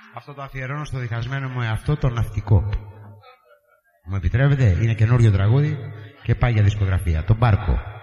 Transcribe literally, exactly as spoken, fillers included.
Αυτό το αφιερώνω στο διχασμένο μου εαυτό, το ναυτικό. Μου επιτρέπετε, είναι καινούριο τραγούδι και πάει για δισκογραφία. Το Μπάρκο.